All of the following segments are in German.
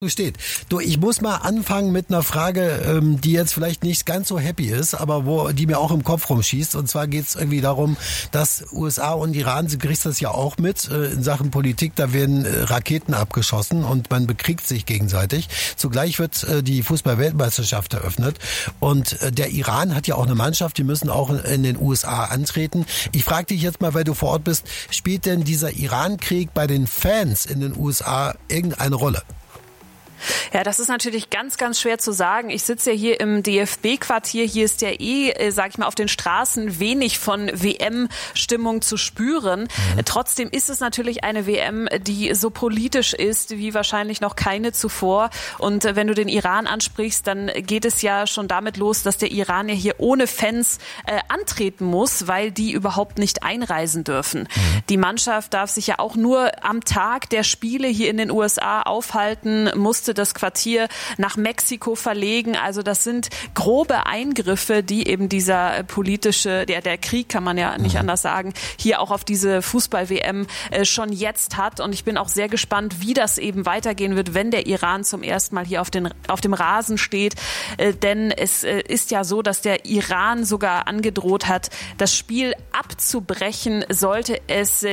Steht. Du, ich muss mal anfangen mit einer Frage, die jetzt vielleicht nicht ganz so happy ist, aber die mir auch im Kopf rumschießt. Und zwar geht es irgendwie darum, dass USA und Iran, sie kriegt das ja auch mit, in Sachen Politik, da werden Raketen abgeschossen und man bekriegt sich gegenseitig. Zugleich wird die Fußball-Weltmeisterschaft eröffnet und der Iran hat ja auch eine Mannschaft, die müssen auch in den USA antreten. Ich frage dich jetzt mal, weil du vor Ort bist, spielt denn dieser Iran-Krieg bei den Fans in den USA irgendeine Rolle? Ja, das ist natürlich ganz, ganz schwer zu sagen. Ich sitze ja hier im DFB-Quartier. Hier ist ja sag ich mal, auf den Straßen wenig von WM-Stimmung zu spüren. Trotzdem ist es natürlich eine WM, die so politisch ist wie wahrscheinlich noch keine zuvor. Und wenn du den Iran ansprichst, dann geht es ja schon damit los, dass der Iran ja hier ohne Fans antreten muss, weil die überhaupt nicht einreisen dürfen. Die Mannschaft darf sich ja auch nur am Tag der Spiele hier in den USA aufhalten, musste das Quartier nach Mexiko verlegen. Also das sind grobe Eingriffe, die eben dieser politische, der Krieg kann man ja nicht anders sagen, hier auch auf diese Fußball-WM schon jetzt hat. Und ich bin auch sehr gespannt, wie das eben weitergehen wird, wenn der Iran zum ersten Mal hier auf dem Rasen steht. Denn es ist ja so, dass der Iran sogar angedroht hat, das Spiel abzubrechen, sollte es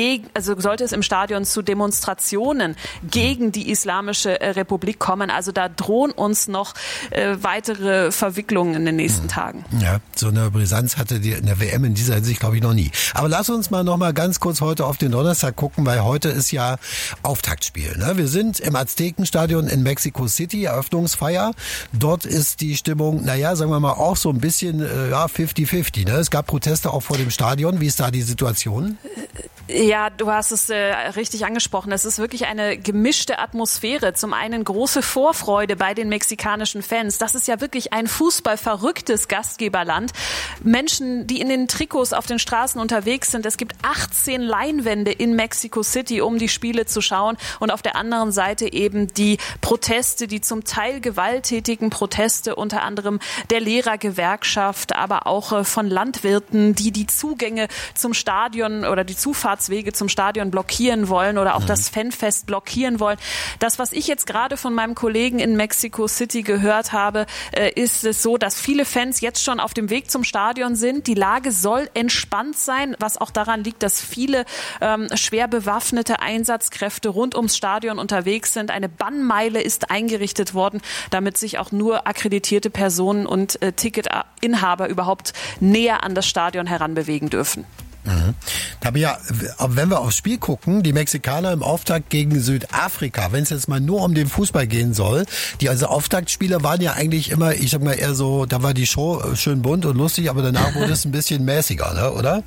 im Stadion zu Demonstrationen gegen die Islamische Republik kommen. Also da drohen uns noch weitere Verwicklungen in den nächsten Tagen. Ja, so eine Brisanz hatte die in der WM in dieser Hinsicht, glaube ich, noch nie. Aber lass uns mal noch mal ganz kurz heute auf den Donnerstag gucken, weil heute ist ja Auftaktspiel. Ne? Wir sind im Aztekenstadion in Mexico City, Eröffnungsfeier. Dort ist die Stimmung, sagen wir mal, auch so ein bisschen 50-50. Ne? Es gab Proteste auch vor dem Stadion. Wie ist da die Situation? Ja, du hast es richtig angesprochen. Es ist wirklich eine gemischte Atmosphäre. Zum einen große Vorfreude bei den mexikanischen Fans. Das ist ja wirklich ein fußballverrücktes Gastgeberland. Menschen, die in den Trikots auf den Straßen unterwegs sind. Es gibt 18 Leinwände in Mexico City, um die Spiele zu schauen. Und auf der anderen Seite eben die Proteste, die zum Teil gewalttätigen Proteste, unter anderem der Lehrergewerkschaft, aber auch von Landwirten, die Zugänge zum Stadion oder die Zufahrtswege zum Stadion blockieren wollen oder auch das Fanfest blockieren wollen. Das, was ich jetzt gerade von meinem Kollegen in Mexico City gehört habe, ist es so, dass viele Fans jetzt schon auf dem Weg zum Stadion sind. Die Lage soll entspannt sein, was auch daran liegt, dass viele schwer bewaffnete Einsatzkräfte rund ums Stadion unterwegs sind. Eine Bannmeile ist eingerichtet worden, damit sich auch nur akkreditierte Personen und Ticketinhaber überhaupt näher an das Stadion heranbewegen dürfen. Tabea, wenn wir aufs Spiel gucken, die Mexikaner im Auftakt gegen Südafrika, wenn es jetzt mal nur um den Fußball gehen soll, die Auftaktspiele waren ja eigentlich immer, ich sag mal eher so, da war die Show schön bunt und lustig, aber danach wurde es ein bisschen mäßiger, ne, oder?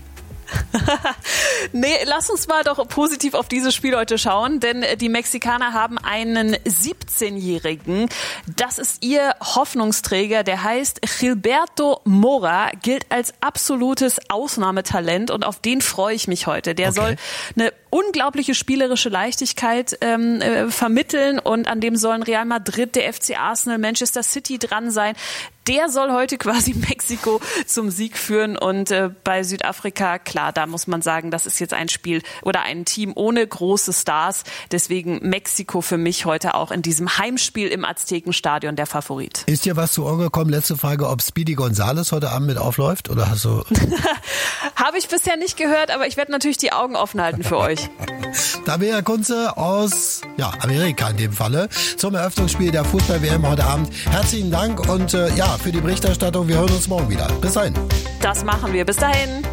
Nee, lass uns mal doch positiv auf dieses Spiel heute schauen, denn die Mexikaner haben einen 17-Jährigen. Das ist ihr Hoffnungsträger, der heißt Gilberto Mora, gilt als absolutes Ausnahmetalent und auf den freue ich mich heute. Der soll eine unglaubliche spielerische Leichtigkeit vermitteln und an dem sollen Real Madrid, der FC Arsenal, Manchester City dran sein. Der soll heute quasi Mexiko zum Sieg führen und bei Südafrika, klar, da muss man sagen, das ist jetzt ein Spiel oder ein Team ohne große Stars. Deswegen Mexiko für mich heute auch in diesem Heimspiel im Aztekenstadion der Favorit. Ist dir was zu Ohr gekommen? Letzte Frage, ob Speedy Gonzales heute Abend mit aufläuft oder hast du... Habe ich bisher nicht gehört, aber ich werde natürlich die Augen offen halten für euch. Tabea Kunze aus Amerika in dem Falle zum Eröffnungsspiel der Fußball-WM heute Abend. Herzlichen Dank und für die Berichterstattung. Wir hören uns morgen wieder. Bis dahin. Das machen wir. Bis dahin.